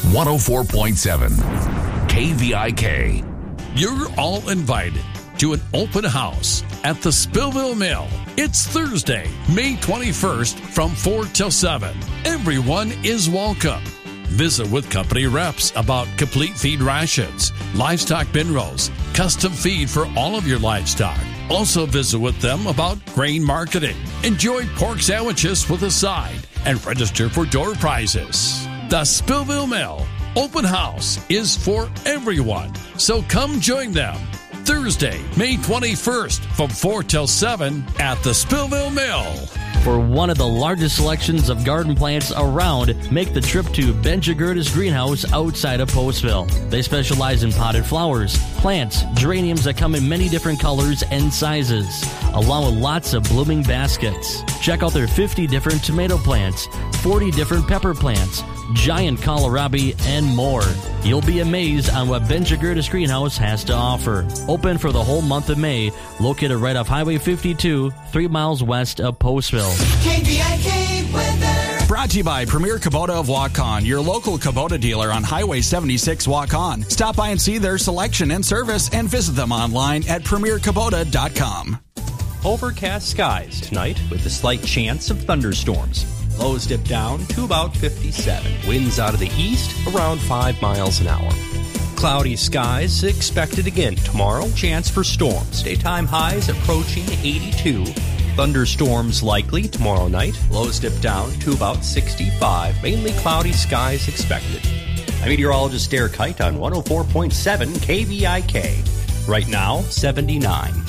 104.7 KVIK. You're all invited to an open house at the Spillville Mill. It's Thursday, May 21st from 4 till 7. Everyone is welcome. Visit with company reps about complete feed rations, livestock bin rolls, custom feed for all of your livestock. Also visit with them about grain marketing. Enjoy pork sandwiches with a side and register for door prizes. The Spillville Mill Open House is for everyone, so come join them. Thursday, May 21st from 4 till 7 at the Spillville Mill. For one of the largest selections of garden plants around, make the trip to Ben Jagurtis Greenhouse outside of Postville. They specialize in potted flowers, plants, geraniums that come in many different colors and sizes, along with lots of blooming baskets. Check out their 50 different tomato plants, 40 different pepper plants, giant kohlrabi, and more. You'll be amazed on what Ben Jagurtis Greenhouse has to offer. Open for the whole month of May, located right off Highway 52, 3 miles west of Postville. KVIK weather. Brought to you by Premier Kubota of Waukon, your local Kubota dealer on Highway 76 Waukon. Stop by and see their selection and service and visit them online at premierkubota.com. Overcast skies tonight with a slight chance of thunderstorms. Lows dip down to about 57. Winds out of the east around 5 miles an hour. Cloudy skies expected again tomorrow. Chance for storms. Daytime highs approaching 82. Thunderstorms likely tomorrow night. Lows dip down to about 65. Mainly cloudy skies expected. I'm meteorologist Derek Height on 104.7 KVIK. Right now, 79.